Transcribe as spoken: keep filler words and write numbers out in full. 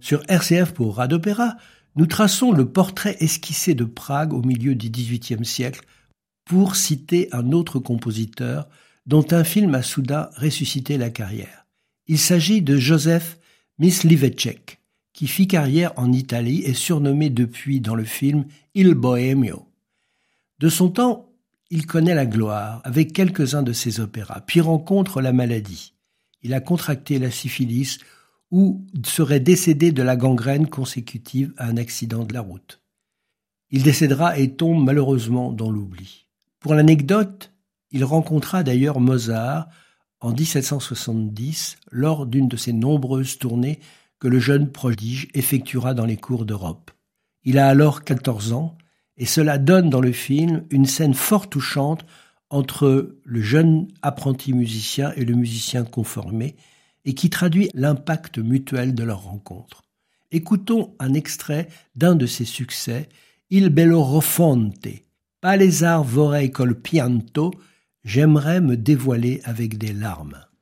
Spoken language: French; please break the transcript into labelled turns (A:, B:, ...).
A: Sur R C F pour Radopéra, nous traçons le portrait esquissé de Prague au milieu du dix-huitième siècle pour citer un autre compositeur dont un film a soudain ressuscité la carrière. Il s'agit de Józef Mysliveček, qui fit carrière en Italie et surnommé depuis dans le film Il Bohemio. De son temps, il connaît la gloire avec quelques-uns de ses opéras, puis rencontre la maladie. Il a contracté la syphilis ou serait décédé de la gangrène consécutive à un accident de la route. Il décédera et tombe malheureusement dans l'oubli. Pour l'anecdote, il rencontra d'ailleurs Mozart en dix-sept cent soixante-dix lors d'une de ses nombreuses tournées que le jeune prodige effectuera dans les cours d'Europe. Il a alors quatorze ans et cela donne dans le film une scène fort touchante entre le jeune apprenti musicien et le musicien confirmé et qui traduit l'impact mutuel de leur rencontre. Écoutons un extrait d'un de ses succès, Il Bellerofonte. Palesar vorrei col pianto, j'aimerais me dévoiler avec des larmes.